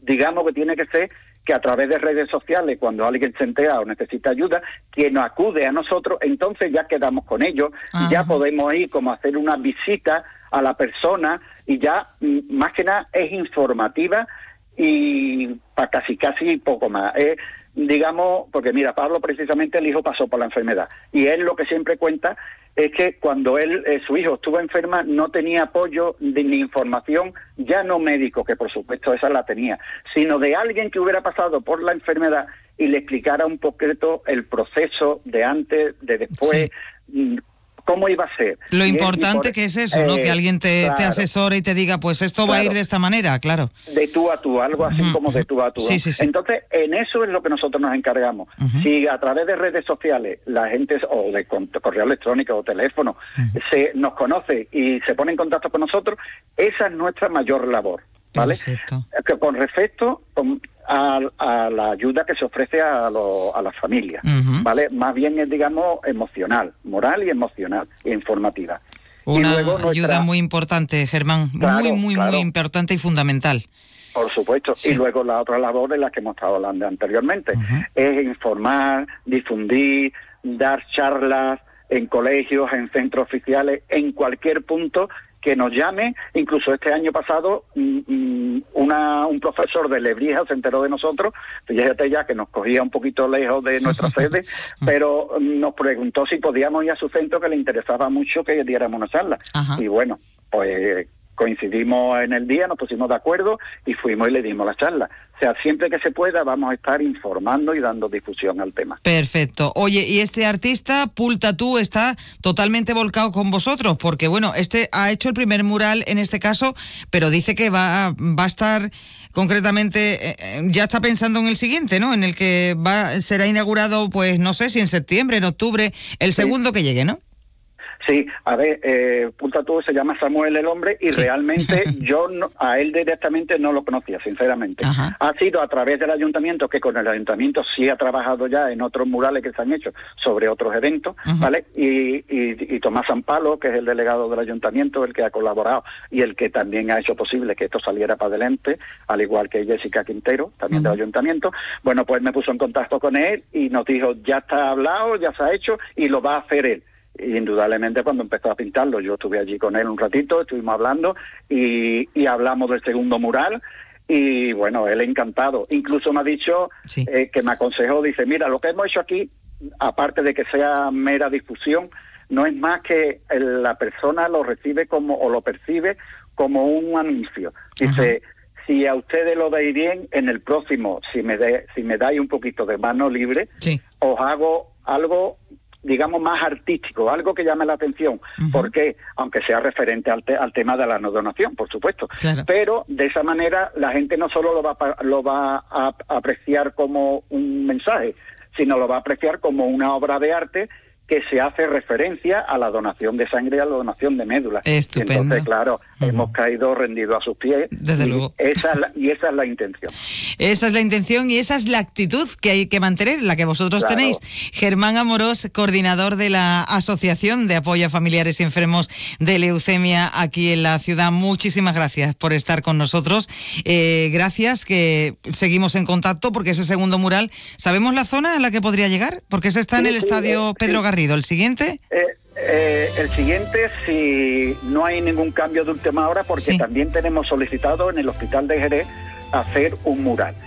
digamos que tiene que ser que a través de redes sociales, cuando alguien se entera o necesita ayuda, quien acude a nosotros, entonces ya quedamos con ellos, ya podemos ir como a hacer una visita a la persona y ya, más que nada, es informativa y para casi poco más. Digamos, porque mira, Pablo precisamente el hijo pasó por la enfermedad y él lo que siempre cuenta es que cuando su hijo estuvo enferma no tenía apoyo ni información, ya no médico, que por supuesto esa la tenía, sino de alguien que hubiera pasado por la enfermedad y le explicara un poquito el proceso de antes, de después, cómo iba a ser. Lo importante que es eso, ¿no? Que alguien te asesore y te diga, pues esto va a ir de esta manera, claro. De tú a tú, algo así como de tú a tú. Sí. Entonces, en eso es lo que nosotros nos encargamos. Si a través de redes sociales la gente, o de correo electrónico o teléfono, nos conoce y se pone en contacto con nosotros, esa es nuestra mayor labor, ¿vale? Perfecto. Que con respecto a la ayuda que se ofrece a las familias, ¿vale? Más bien es, digamos, emocional, moral y emocional, e informativa. Una y luego ayuda muy importante, Germán, muy importante y fundamental. Por supuesto, y luego la otra labor de la que hemos estado hablando anteriormente, es informar, difundir, dar charlas en colegios, en centros oficiales, en cualquier punto que nos llame. Incluso este año pasado un profesor de Lebrija se enteró de nosotros, fíjate ya que nos cogía un poquito lejos de nuestra sede, pero nos preguntó si podíamos ir a su centro, que le interesaba mucho que diéramos una charla. Y bueno, pues coincidimos en el día, nos pusimos de acuerdo y fuimos y le dimos la charla. O sea, siempre que se pueda vamos a estar informando y dando difusión al tema. Perfecto. Oye, y este artista, Pool Tattoo, está totalmente volcado con vosotros, porque bueno, este ha hecho el primer mural en este caso, pero dice que va a estar concretamente, ya está pensando en el siguiente, ¿no? En el que será inaugurado, pues no sé si en septiembre, en octubre, el segundo que llegue, ¿no? Sí, a ver, Pool Tattoo se llama Samuel el Hombre y realmente yo a él directamente no lo conocía, sinceramente. Ha sido a través del ayuntamiento, que con el ayuntamiento sí ha trabajado ya en otros murales que se han hecho sobre otros eventos, ¿vale? Y Tomás Sampalo, que es el delegado del ayuntamiento, el que ha colaborado y el que también ha hecho posible que esto saliera para adelante, al igual que Jessica Quintero, también del ayuntamiento. Bueno, pues me puso en contacto con él y nos dijo, ya está hablado, ya se ha hecho y lo va a hacer él. Y indudablemente cuando empezó a pintarlo, yo estuve allí con él un ratito, estuvimos hablando y hablamos del segundo mural y bueno, él encantado. Incluso me ha dicho que me aconsejó, dice, mira, lo que hemos hecho aquí, aparte de que sea mera difusión, no es más que la persona lo recibe o lo percibe como un anuncio. Dice, si a ustedes lo veis bien, en el próximo, si me dais un poquito de mano libre, os hago algo, digamos, más artístico, algo que llame la atención, porque aunque sea referente al tema de la no donación, por supuesto, pero de esa manera la gente no solo lo va a apreciar como un mensaje, sino lo va a apreciar como una obra de arte que se hace referencia a la donación de sangre y a la donación de médula. Estupendo. Y entonces, claro, hemos caído rendidos a sus pies. Desde luego. Esa es la intención. Esa es la intención y esa es la actitud que hay que mantener, la que vosotros tenéis. Germán Amorós, coordinador de la Asociación de Apoyo a Familiares y Enfermos de Leucemia aquí en la ciudad. Muchísimas gracias por estar con nosotros. Gracias, que seguimos en contacto porque ese segundo mural, ¿sabemos la zona en la que podría llegar? Porque ese está en el estadio Pedro Garrido. ¿El siguiente? El siguiente, si no hay ningún cambio de última hora, porque también tenemos solicitado en el Hospital de Jerez hacer un mural.